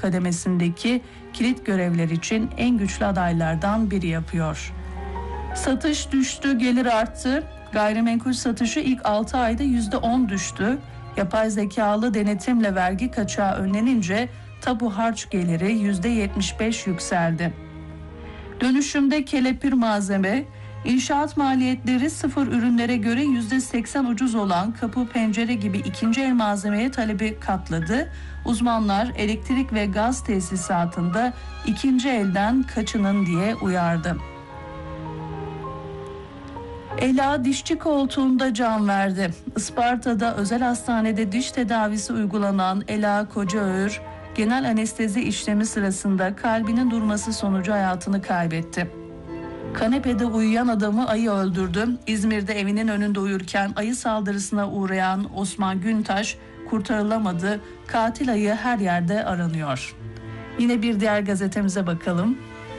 kademesindeki kilit görevler için en güçlü adaylardan biri yapıyor. Satış düştü, gelir arttı. Gayrimenkul satışı ilk 6 ayda %10 düştü. Yapay zekalı denetimle vergi kaçağı önlenince tapu harç geliri %75 yükseldi. Dönüşümde kelepir malzeme, inşaat maliyetleri sıfır ürünlere göre %80 ucuz olan kapı, pencere gibi ikinci el malzemeye talebi katladı. Uzmanlar elektrik ve gaz tesisatında ikinci elden kaçının diye uyardı. Ela dişçi koltuğunda can verdi. Isparta'da özel hastanede diş tedavisi uygulanan Ela Kocaöğür, genel anestezi işlemi sırasında kalbinin durması sonucu hayatını kaybetti. Kanepede uyuyan adamı ayı öldürdü. İzmir'de evinin önünde uyurken ayı saldırısına uğrayan Osman Güntaş kurtarılamadı. Katil ayı her yerde aranıyor. Yine bir diğer gazetemize bakalım.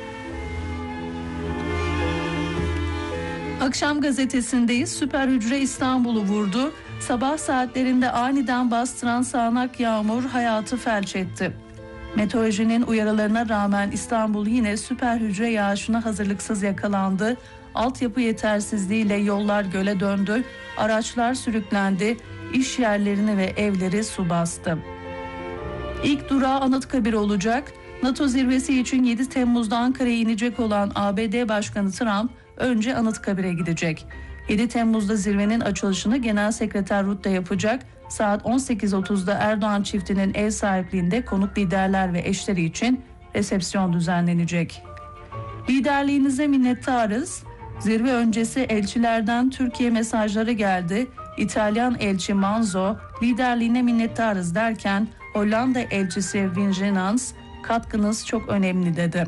Akşam gazetesindeyiz. Süper hücre İstanbul'u vurdu. Sabah saatlerinde aniden bastıran sağanak yağmur hayatı felç etti. Meteorolojinin uyarılarına rağmen İstanbul yine süper hücre yağışına hazırlıksız yakalandı. Altyapı yetersizliğiyle yollar göle döndü. Araçlar sürüklendi. İş yerlerini ve evleri su bastı. İlk durağı Anıtkabir olacak. NATO zirvesi için 7 Temmuz'da Ankara'ya inecek olan ABD Başkanı Trump önce Anıtkabir'e gidecek. 7 Temmuz'da zirvenin açılışını Genel Sekreter Rutte yapacak. Saat 18.30'da Erdoğan çiftinin ev sahipliğinde konuk liderler ve eşleri için resepsiyon düzenlenecek. Liderliğinize minnettarız. Zirve öncesi elçilerden Türkiye mesajları geldi. İtalyan elçi Manzo liderliğine minnettarız derken Hollanda elçisi Vincenans katkınız çok önemli dedi.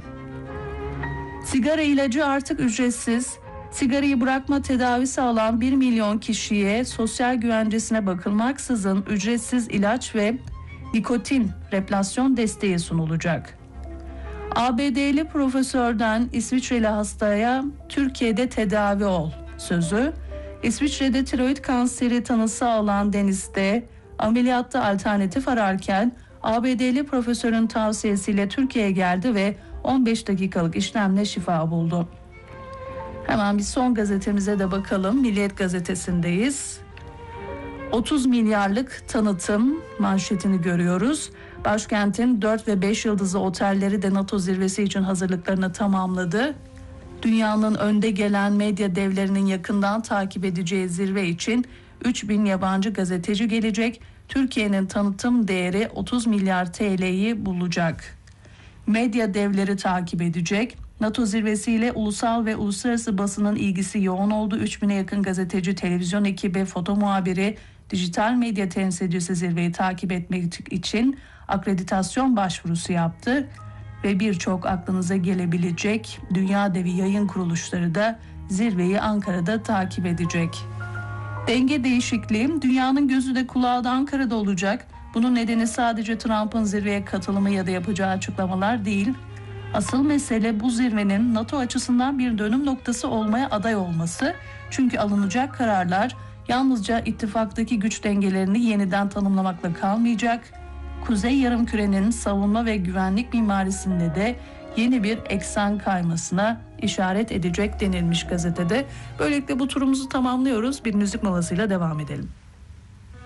Sigara ilacı artık ücretsiz. Sigarayı bırakma tedavisi alan 1 milyon kişiye sosyal güvencesine bakılmaksızın ücretsiz ilaç ve nikotin replasyon desteği sunulacak. ABD'li profesörden İsviçreli hastaya Türkiye'de tedavi ol sözü. İsviçre'de tiroid kanseri tanısı alan Deniz'de ameliyatta alternatif ararken ABD'li profesörün tavsiyesiyle Türkiye'ye geldi ve 15 dakikalık işlemle şifa buldu. Hemen bir son gazetemize de bakalım. Milliyet gazetesindeyiz. 30 milyarlık tanıtım manşetini görüyoruz. Başkentin 4 ve 5 yıldızlı otelleri de NATO zirvesi için hazırlıklarını tamamladı. Dünyanın önde gelen medya devlerinin yakından takip edeceği zirve için 3000 yabancı gazeteci gelecek. Türkiye'nin tanıtım değeri 30 milyar TL'yi bulacak. Medya devleri takip edecek. NATO zirvesiyle ulusal ve uluslararası basının ilgisi yoğun oldu. 3000'e yakın gazeteci, televizyon ekibi, foto muhabiri, dijital medya temsilcisi zirveyi takip etmek için akreditasyon başvurusu yaptı. Ve birçok aklınıza gelebilecek dünya devi yayın kuruluşları da zirveyi Ankara'da takip edecek. Denge değişikliği, dünyanın gözü de kulağı da Ankara'da olacak. Bunun nedeni sadece Trump'ın zirveye katılımı ya da yapacağı açıklamalar değil. Asıl mesele bu zirvenin NATO açısından bir dönüm noktası olmaya aday olması. Çünkü alınacak kararlar yalnızca ittifaktaki güç dengelerini yeniden tanımlamakla kalmayacak. Kuzey Yarımküre'nin savunma ve güvenlik mimarisinde de yeni bir eksen kaymasına işaret edecek denilmiş gazetede. Böylelikle bu turumuzu tamamlıyoruz. Bir müzik molasıyla devam edelim.